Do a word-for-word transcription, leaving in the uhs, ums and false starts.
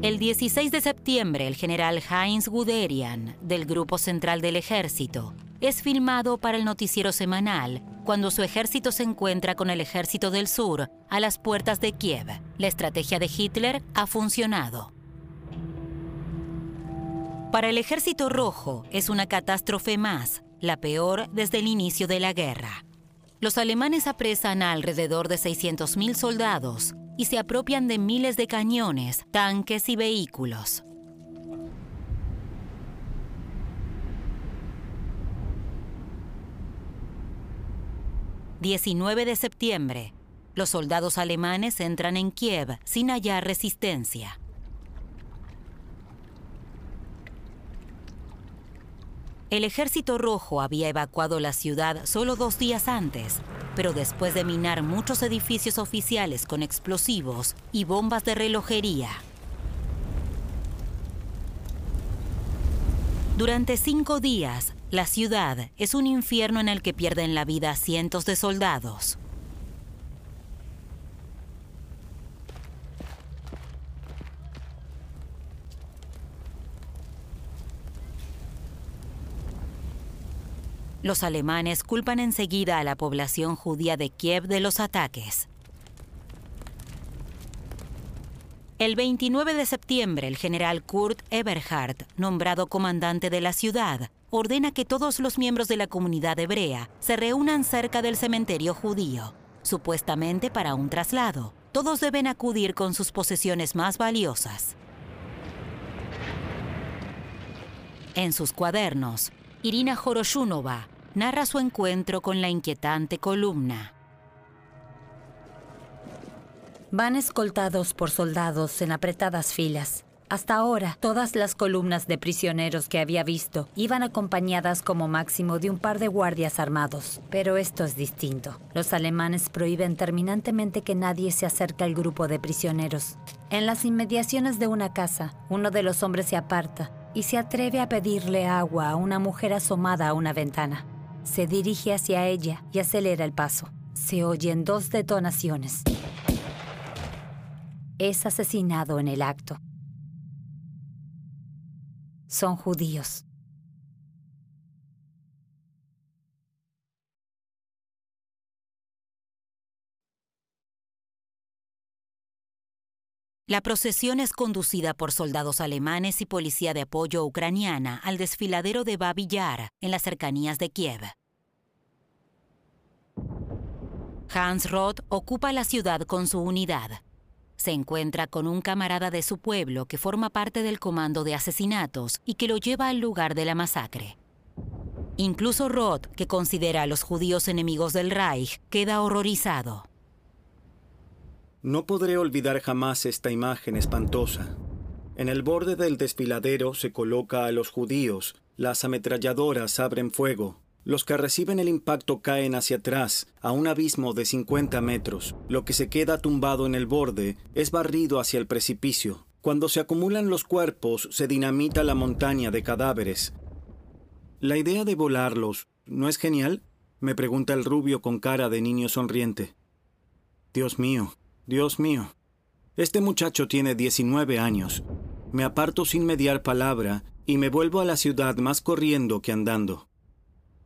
El dieciséis de septiembre, el general Heinz Guderian, del Grupo Central del Ejército, es filmado para el noticiero semanal cuando su ejército se encuentra con el ejército del sur a las puertas de Kiev. La estrategia de Hitler ha funcionado. Para el Ejército Rojo es una catástrofe más, la peor desde el inicio de la guerra. Los alemanes apresan a alrededor de seiscientos mil soldados y se apropian de miles de cañones, tanques y vehículos. diecinueve de septiembre. Los soldados alemanes entran en Kiev sin hallar resistencia. El Ejército Rojo había evacuado la ciudad solo dos días antes, pero después de minar muchos edificios oficiales con explosivos y bombas de relojería. Durante cinco días, la ciudad es un infierno en el que pierden la vida cientos de soldados. Los alemanes culpan enseguida a la población judía de Kiev de los ataques. El veintinueve de septiembre, el general Kurt Eberhard, nombrado comandante de la ciudad, ordena que todos los miembros de la comunidad hebrea se reúnan cerca del cementerio judío, supuestamente para un traslado. Todos deben acudir con sus posesiones más valiosas. En sus cuadernos, Irina Horoshunova narra su encuentro con la inquietante columna. Van escoltados por soldados en apretadas filas. Hasta ahora, todas las columnas de prisioneros que había visto iban acompañadas como máximo de un par de guardias armados. Pero esto es distinto. Los alemanes prohíben terminantemente que nadie se acerque al grupo de prisioneros. En las inmediaciones de una casa, uno de los hombres se aparta y se atreve a pedirle agua a una mujer asomada a una ventana. Se dirige hacia ella y acelera el paso. Se oyen dos detonaciones. Es asesinado en el acto. Son judíos. La procesión es conducida por soldados alemanes y policía de apoyo ucraniana al desfiladero de Babi Yar, en las cercanías de Kiev. Hans Roth ocupa la ciudad con su unidad. Se encuentra con un camarada de su pueblo que forma parte del comando de asesinatos y que lo lleva al lugar de la masacre. Incluso Roth, que considera a los judíos enemigos del Reich, queda horrorizado. No podré olvidar jamás esta imagen espantosa. En el borde del desfiladero se coloca a los judíos, las ametralladoras abren fuego. Los que reciben el impacto caen hacia atrás, a un abismo de cincuenta metros. Lo que se queda tumbado en el borde es barrido hacia el precipicio. Cuando se acumulan los cuerpos, se dinamita la montaña de cadáveres. ¿La idea de volarlos no es genial?, me pregunta el rubio con cara de niño sonriente. Dios mío, Dios mío. Este muchacho tiene diecinueve años. Me aparto sin mediar palabra y me vuelvo a la ciudad más corriendo que andando.